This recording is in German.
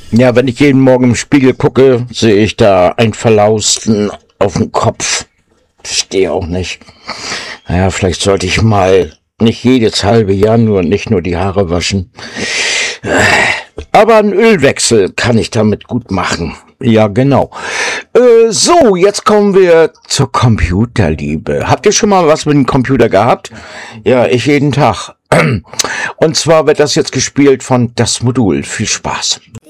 Ja, wenn ich jeden Morgen im Spiegel gucke, sehe ich da einen Verlausten auf dem Kopf. Verstehe auch nicht. Naja, vielleicht sollte ich mal nicht jedes halbe Jahr nicht nur die Haare waschen. Aber einen Ölwechsel kann ich damit gut machen. Ja, genau. So, jetzt kommen wir zur Computerliebe. Habt ihr schon mal was mit dem Computer gehabt? Ja, ich jeden Tag. Und zwar wird das jetzt gespielt von Das Modul. Viel Spaß.